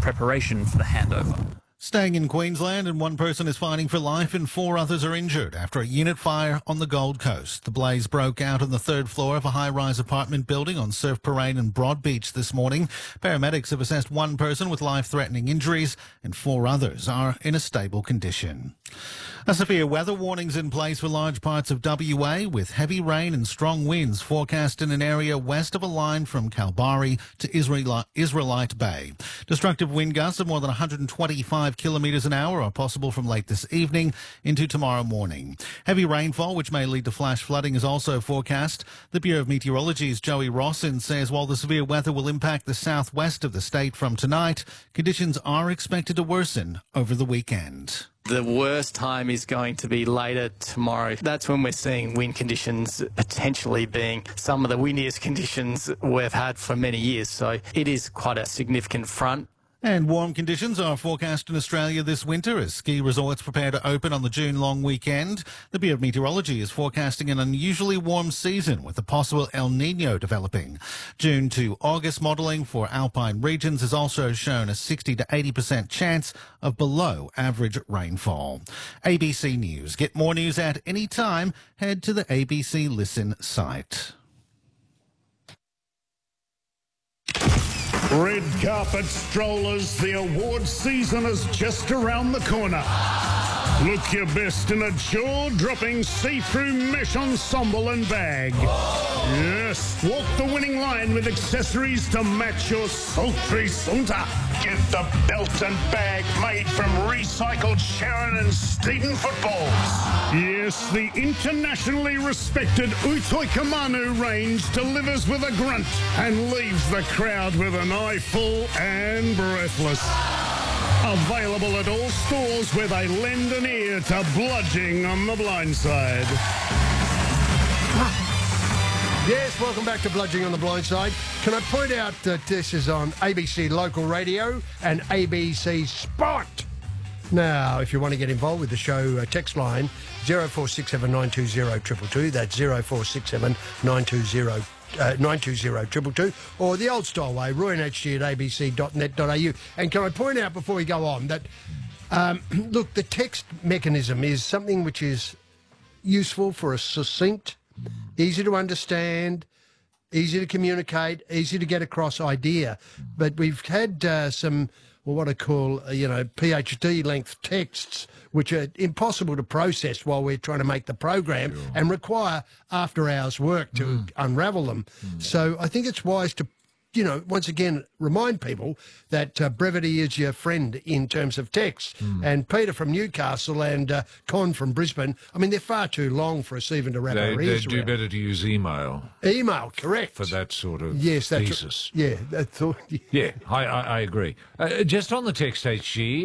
preparation for the handover. Staying in Queensland, and one person is fighting for life and 4 others are injured after a unit fire on the Gold Coast. The blaze broke out on the 3rd floor of a high-rise apartment building on Surf Parade and Broadbeach this morning. Paramedics have assessed one person with life-threatening injuries and 4 others are in a stable condition. A severe weather warning's in place for large parts of WA, with heavy rain and strong winds forecast in an area west of a line from Kalbarri to Israelite Bay. Destructive wind gusts of more than 125 kilometres an hour are possible from late this evening into tomorrow morning. Heavy rainfall, which may lead to flash flooding, is also forecast. The Bureau of Meteorology's Joey Rossin says while the severe weather will impact the southwest of the state from tonight, conditions are expected to worsen over the weekend. The worst time is going to be later tomorrow. That's when we're seeing wind conditions potentially being some of the windiest conditions we've had for many years. So it is quite a significant front. And warm conditions are forecast in Australia this winter as ski resorts prepare to open on the June long weekend. The Bureau of Meteorology is forecasting an unusually warm season with a possible El Nino developing. June to August modelling for alpine regions has also shown a 60 to 80% chance of below average rainfall. ABC News. Get more news at any time. Head to the ABC Listen site. Red carpet strollers, the awards season is just around the corner. Look your best in a jaw-dropping see-through mesh ensemble and bag. Yes, walk the winning line with accessories to match your sultry saunter. Get the belt and bag made from recycled Sharon and Steeden footballs. Yes, the internationally respected Utoikamanu range delivers with a grunt and leaves the crowd with an eye full and breathless. Available at all stores where they lend an ear to Bludging on the Blind Side. Yes, welcome back to Bludging on the Blind Side. Can I point out that this is on ABC Local Radio and ABC Spot? Now, if you want to get involved with the show, text line 0467 920 222. That's 0467 920 920 or the old style way, royanhg at abc.net.au. And can I point out before we go on that, look, the text mechanism is something which is useful for a succinct, easy to understand, easy to communicate, easy to get across idea. But we've had some, well, what I call, PhD-length texts, which are impossible to process while we're trying to make the program and require after-hours work to unravel them. So I think it's wise to, once again, remind people that brevity is your friend in terms of text. And Peter from Newcastle and Con from Brisbane, I mean, they're far too long for us even to wrap our ears around. They do better to use email. Email, correct. For that sort of thesis. Yeah, that's all. Yeah, I agree. Just on the text HG,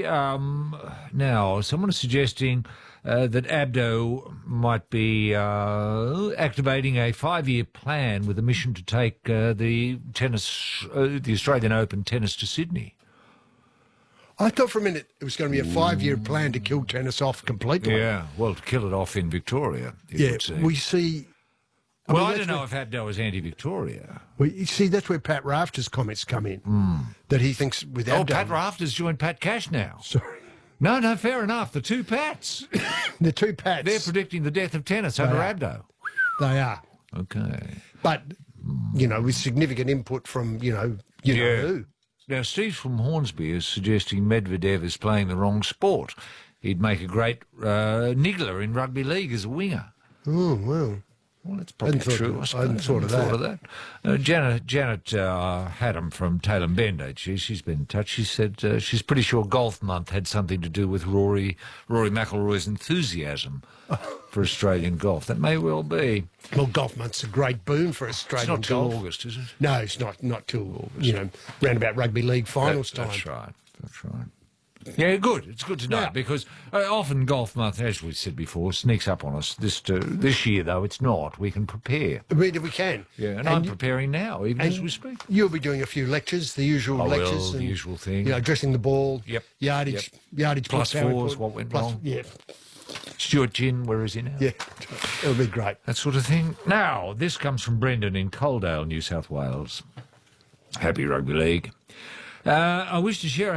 now someone is suggesting that Abdo might be activating a 5-year plan with a mission to take the Australian Open tennis to Sydney. I thought for a minute it was going to be a 5-year plan to kill tennis off completely. Yeah, well, to kill it off in Victoria. We see. I don't know if Abdo is anti-Victoria. Well, you see, that's where Pat Rafter's comments come in. That he thinks with Abdo. Oh, Pat Rafter's joined Pat Cash now. Sorry. No, fair enough. The two Pats. The two Pats. They're predicting the death of tennis under Abdo. They are. Okay. But, with significant input from, know who. Now, Steve from Hornsby is suggesting Medvedev is playing the wrong sport. He'd make a great niggler in rugby league as a winger. Oh, well. Well, that's probably true. I hadn't thought of that. Janet Haddam from Taylor Bend, she's been in touch. She said she's pretty sure Golf Month had something to do with Rory McIlroy's enthusiasm for Australian golf. That may well be. Well, Golf Month's a great boon for Australian golf. It's not till August, is it? No, it's not till August. Round about rugby league finals time. That's right. Yeah, good. It's good to know because often Golf Month, as we said before, sneaks up on us. This year, though, it's not. We can prepare. We can. Yeah, and I'm preparing now, even as we speak. You'll be doing a few lectures, the usual lectures. The usual thing. Dressing the ball. Yep. Yardage plus fours, what went wrong. Yeah. Stuart Ginn, where is he now? Yeah, it'll be great. That sort of thing. Now, this comes from Brendan in Coaldale, New South Wales. Happy Rugby League. I wish to share